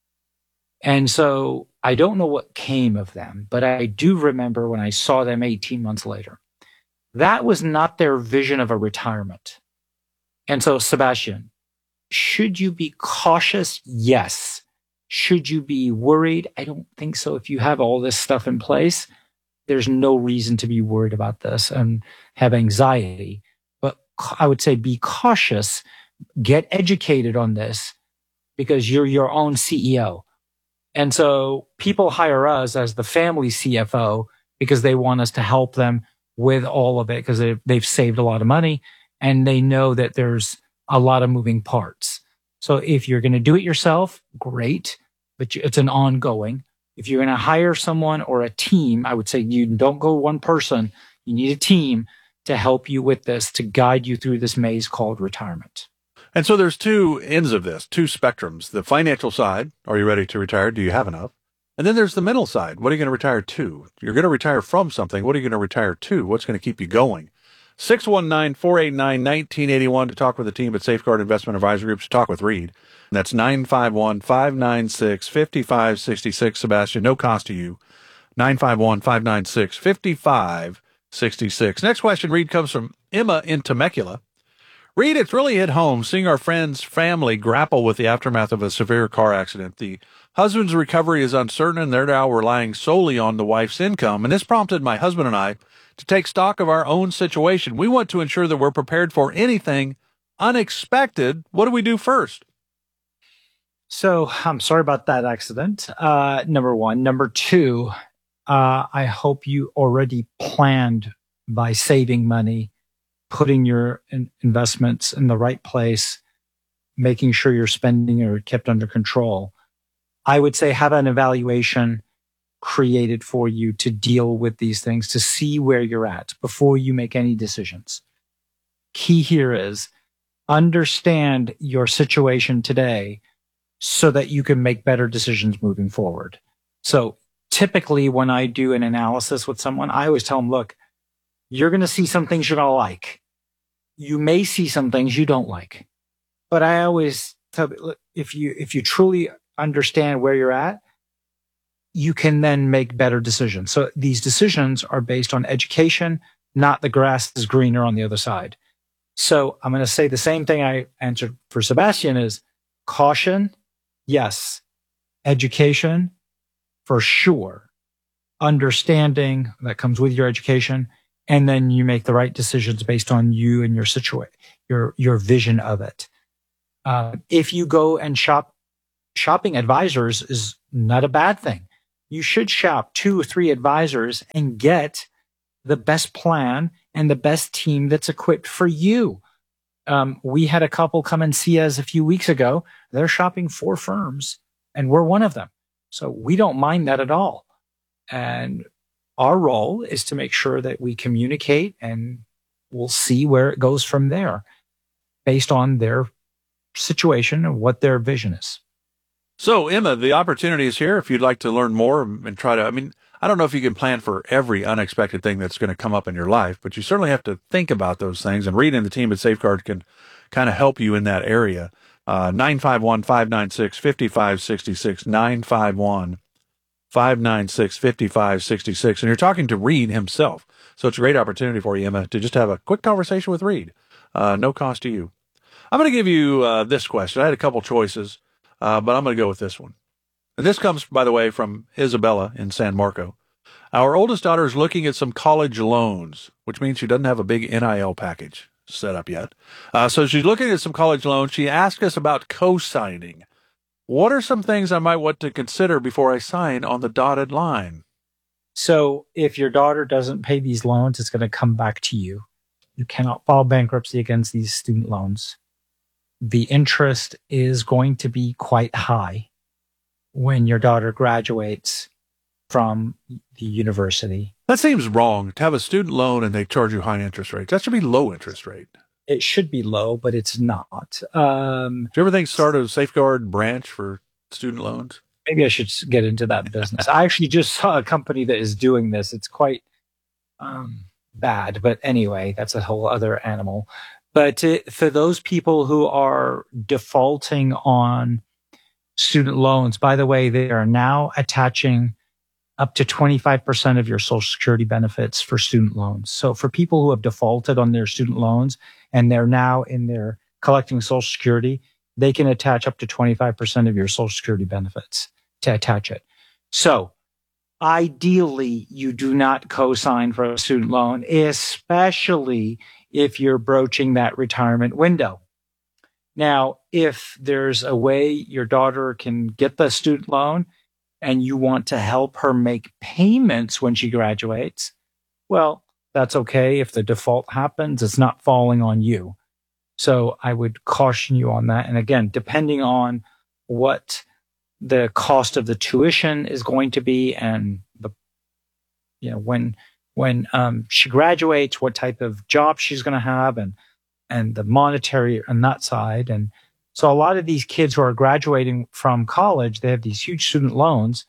Speaker 25: And so I don't know what came of them, but I do remember when I saw them eighteen months later. That was not their vision of a retirement. And so, Sebastian, should you be cautious? Yes. Should you be worried? I don't think so. If you have all this stuff in place, there's no reason to be worried about this and have anxiety. I would say be cautious, get educated on this because you're your own C E O. And so people hire us as the family C F O because they want us to help them with all of it because they've, they've saved a lot of money and they know that there's a lot of moving parts. So if you're going to do it yourself, great, but it's an ongoing. If you're going to hire someone or a team, I would say you don't go one person, you need a team to help you with this, to guide you through this maze called retirement.
Speaker 24: And so there's two ends of this, two spectrums. The financial side, are you ready to retire? Do you have enough? And then there's the mental side. What are you going to retire to? You're going to retire from something. What are you going to retire to? What's going to keep you going? six one nine, four eight nine, one nine eight one to talk with the team at Safeguard Investment Advisory Group, to talk with Reed. And that's nine five one, five nine six, five five six six, Sebastian. No cost to you. nine five one, five nine six, five five sixty-six. Next question, Reed, comes from Emma in Temecula. Reed, it's really hit home seeing our friend's family grapple with the aftermath of a severe car accident. The husband's recovery is uncertain, and they're now relying solely on the wife's income. And this prompted my husband and I to take stock of our own situation. We want to ensure that we're prepared for anything unexpected. What do we do first?
Speaker 25: So I'm sorry about that accident. Uh, number one. Number two, Uh, I hope you already planned by saving money, putting your in- investments in the right place, making sure your spending are kept under control. I would say have an evaluation created for you to deal with these things, to see where you're at before you make any decisions. Key here is understand your situation today so that you can make better decisions moving forward. So typically when I do an analysis with someone, I always tell them, look, you're going to see some things you're going to like. You may see some things you don't like. But I always tell them, if you, if you truly understand where you're at, you can then make better decisions. So these decisions are based on education, not the grass is greener on the other side. So I'm going to say the same thing I answered for Sebastian is caution. Yes. Education for sure. Understanding that comes with your education. And then you make the right decisions based on you and your situation, your, your vision of it. Uh, if you go and shop, shopping advisors is not a bad thing. You should shop two or three advisors and get the best plan and the best team that's equipped for you. Um, we had a couple come and see us a few weeks ago. They're shopping four firms and we're one of them. So we don't mind that at all. And our role is to make sure that we communicate and we'll see where it goes from there based on their situation and what their vision is.
Speaker 24: So, Emma, the opportunity is here if you'd like to learn more and try to, I mean, I don't know if you can plan for every unexpected thing that's going to come up in your life, but you certainly have to think about those things, and Reed and the team at Safeguard can kind of help you in that area. Uh, nine five one, five nine six, five five six six, nine five one, five nine six, five five six six. And you're talking to Reed himself. So it's a great opportunity for you, Emma, to just have a quick conversation with Reed. Uh, no cost to you. I'm going to give you uh, this question. I had a couple choices, uh, but I'm going to go with this one. And this comes, by the way, from Isabella in San Marco. Our oldest daughter is looking at some college loans, which means she doesn't have a big N I L package set up yet. Uh, so she's looking at some college loans. She asked us about co-signing. What are some things I might want to consider before I sign on the dotted line?
Speaker 25: So if your daughter doesn't pay these loans, it's going to come back to you. You cannot file bankruptcy against these student loans. The interest is going to be quite high when your daughter graduates from the university.
Speaker 24: That seems wrong to have a student loan and they charge you high interest rates. That should be low interest rate.
Speaker 25: It should be low, but it's not. Um,
Speaker 24: Do you ever think start a Safeguard branch for student loans?
Speaker 25: Maybe I should get into that business. I actually just saw a company that is doing this. It's quite um, bad, but anyway, that's a whole other animal. But uh, for those people who are defaulting on student loans, by the way, they are now attaching up to twenty-five percent of your Social Security benefits for student loans. So for people who have defaulted on their student loans and they're now in their collecting Social Security, they can attach up to twenty-five percent of your Social Security benefits to attach it. So ideally, you do not co-sign for a student loan, especially if you're broaching that retirement window. Now, if there's a way your daughter can get the student loan and you want to help her make payments when she graduates, well, that's okay. If the default happens, it's not falling on you. So I would caution you on that. And again, depending on what the cost of the tuition is going to be and the, you know, when, when um, she graduates, what type of job she's going to have and, and the monetary on that side. And so a lot of these kids who are graduating from college, they have these huge student loans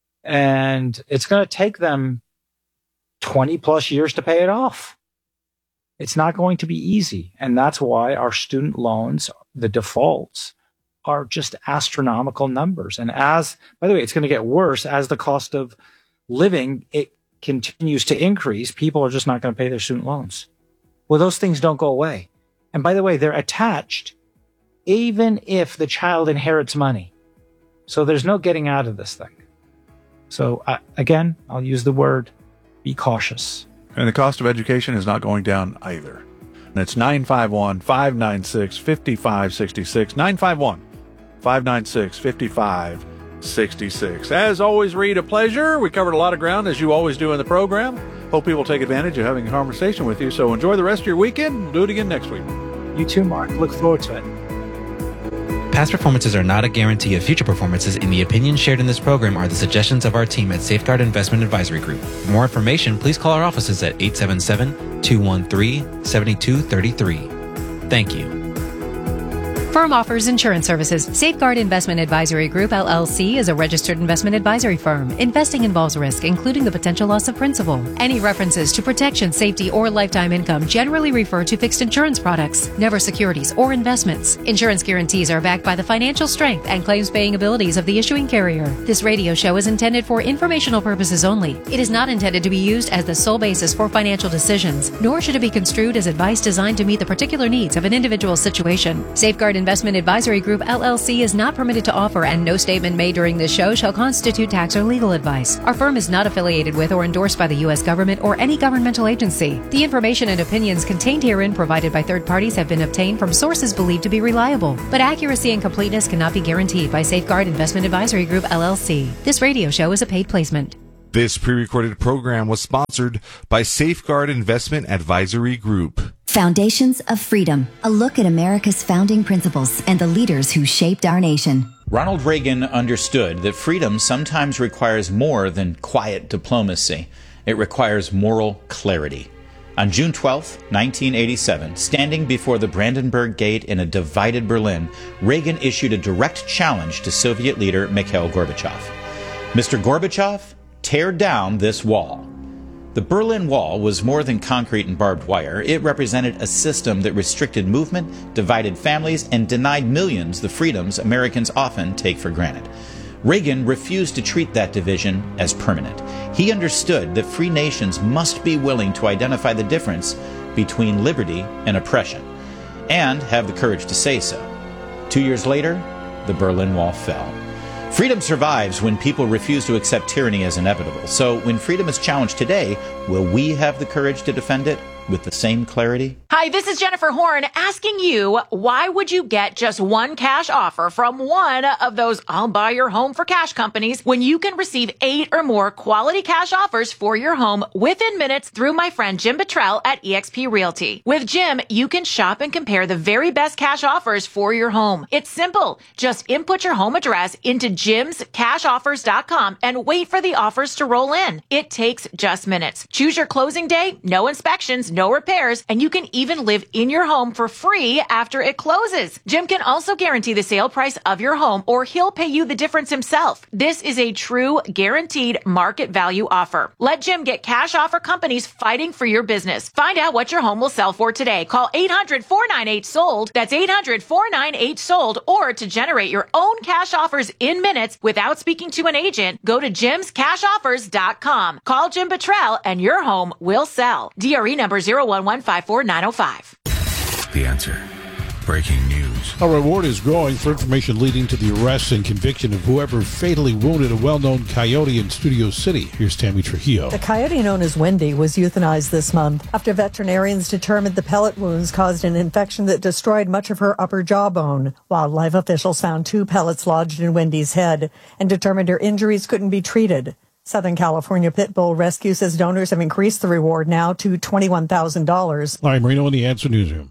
Speaker 25: and it's going to take them twenty plus years to pay it off. It's not going to be easy. And that's why our student loans, the defaults, are just astronomical numbers. And as, by the way, it's going to get worse as the cost of living, it continues to increase. People are just not going to pay their student loans. Well, those things don't go away. And by the way, they're attached even if the child inherits money. So there's no getting out of this thing. So uh, again, I'll use the word, be cautious.
Speaker 24: And the cost of education is not going down either. And it's nine five one, five nine six, five five six six, nine five one, five nine six, five five six six. As always, Reed, a pleasure. We covered a lot of ground, as you always do in the program. Hope people take advantage of having a conversation with you. So enjoy the rest of your weekend. We'll do it again next week.
Speaker 25: You too, Mark. Look forward to it.
Speaker 3: Past performances are not a guarantee of future performances, and the opinions shared in this program are the suggestions of our team at Safeguard Investment Advisory Group. For more information, please call our offices at eight seven seven, two one three, seven two three three. Thank you.
Speaker 23: Firm offers insurance services. Safeguard Investment Advisory Group, L L C, is a registered investment advisory firm. Investing involves risk, including the potential loss of principal. Any references to protection, safety, or lifetime income generally refer to fixed insurance products, never securities or investments. Insurance guarantees are backed by the financial strength and claims-paying abilities of the issuing carrier. This radio show is intended for informational purposes only. It is not intended to be used as the sole basis for financial decisions, nor should it be construed as advice designed to meet the particular needs of an individual situation. Safeguard Investment Advisory Group, L L C, is not permitted to offer, and no statement made during this show shall constitute tax or legal advice. Our firm is not affiliated with or endorsed by the U S government or any governmental agency. The information and opinions contained herein provided by third parties have been obtained from sources believed to be reliable, but accuracy and completeness cannot be guaranteed by Safeguard Investment Advisory Group, L L C. This radio show is a paid placement.
Speaker 6: This pre-recorded program was sponsored by Safeguard Investment Advisory Group.
Speaker 4: Foundations of Freedom, a look at America's founding principles and the leaders who shaped our nation.
Speaker 5: Ronald Reagan understood that freedom sometimes requires more than quiet diplomacy. It requires moral clarity. On June twelfth, nineteen eighty-seven, standing before the Brandenburg Gate in a divided Berlin, Reagan issued a direct challenge to Soviet leader Mikhail Gorbachev. Mister Gorbachev, tear down this wall. The Berlin Wall was more than concrete and barbed wire. It represented a system that restricted movement, divided families, and denied millions the freedoms Americans often take for granted. Reagan refused to treat that division as permanent. He understood that free nations must be willing to identify the difference between liberty and oppression, and have the courage to say so. Two years later, the Berlin Wall fell. Freedom survives when people refuse to accept tyranny as inevitable. So when freedom is challenged today, will we have the courage to defend it with the same clarity?
Speaker 21: Hi, this is Jennifer Horn asking you, why would you get just one cash offer from one of those I'll buy your home for cash companies when you can receive eight or more quality cash offers for your home within minutes through my friend Jim Buttrell at eXp Realty. With Jim, you can shop and compare the very best cash offers for your home. It's simple. Just input your home address into jims cash offers dot com and wait for the offers to roll in. It takes just minutes. Choose your closing day, no inspections, no repairs, and you can even live in your home for free after it closes. Jim can also guarantee the sale price of your home, or he'll pay you the difference himself. This is a true guaranteed market value offer. Let Jim get cash offer companies fighting for your business. Find out what your home will sell for today. Call eight hundred, four nine eight, sold. That's eight hundred, four nine eight, sold. Or to generate your own cash offers in minutes without speaking to an agent, go to jims cash offers dot com. Call Jim Buttrell and your home will sell. D R E number zero one one five four nine zero five.
Speaker 10: The Answer. Breaking news.
Speaker 15: A reward is growing for information leading to the arrest and conviction of whoever fatally wounded a well-known coyote in Studio City. Here's Tammy Trujillo.
Speaker 7: The coyote known as Wendy was euthanized this month after veterinarians determined the pellet wounds caused an infection that destroyed much of her upper jawbone. Wildlife officials found two pellets lodged in Wendy's head and determined her injuries couldn't be treated. Southern California Pit Bull Rescue says donors have increased the reward now to twenty-one thousand dollars.
Speaker 15: Larry Marino in the Answer Newsroom.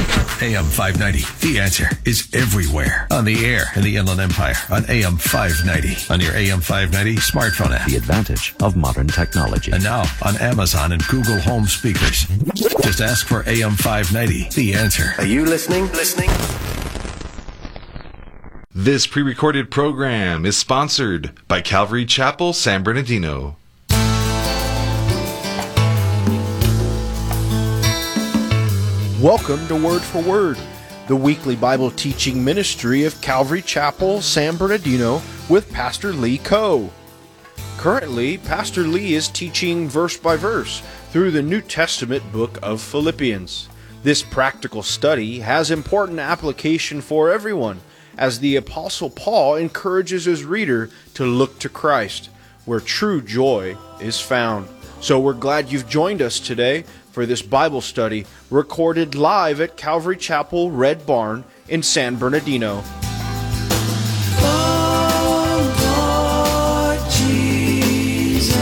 Speaker 10: A M five ninety, The Answer, is everywhere. On the air in the Inland Empire, on A M five ninety, on your A M five ninety smartphone app.
Speaker 8: The advantage of modern technology.
Speaker 10: And now on Amazon and Google Home speakers. Just ask for A M five ninety, The Answer.
Speaker 13: Are you listening? Listening?
Speaker 6: This pre-recorded program is sponsored by Calvary Chapel, San Bernardino.
Speaker 9: Welcome to Word for Word, the weekly Bible teaching ministry of Calvary Chapel, San Bernardino, with Pastor Lee Coe. Currently, Pastor Lee is teaching verse by verse through the New Testament book of Philippians. This practical study has important application for everyone, as the Apostle Paul encourages his reader to look to Christ, where true joy is found. So we're glad you've joined us today for this Bible study recorded live at Calvary Chapel Red Barn in San Bernardino.
Speaker 26: Oh, Lord Jesus,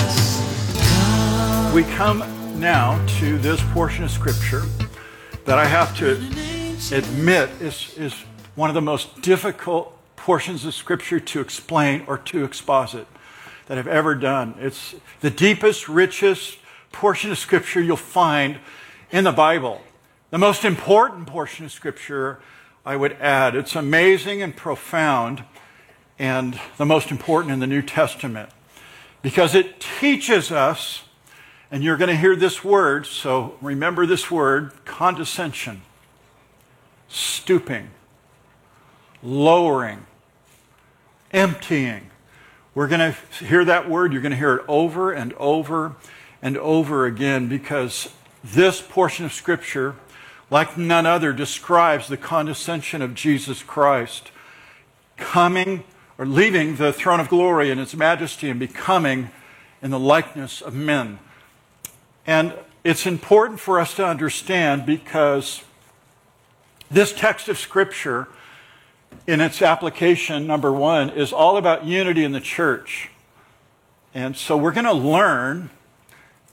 Speaker 26: come.
Speaker 27: We come now to this portion of Scripture that I have to admit is, is one of the most difficult portions of Scripture to explain or to exposit that I've ever done. It's the deepest, richest portion of Scripture you'll find in the Bible. The most important portion of Scripture I would add. It's amazing and profound, and the most important in the New Testament, because it teaches us, and you're going to hear this word, so remember this word, condescension, stooping, lowering, emptying. We're going to hear that word. You're going to hear it over and over and over again, because this portion of Scripture, like none other, describes the condescension of Jesus Christ coming or leaving the throne of glory in its majesty and becoming in the likeness of men. And it's important for us to understand, because this text of Scripture, in its application, number one, is all about unity in the church. And so we're going to learn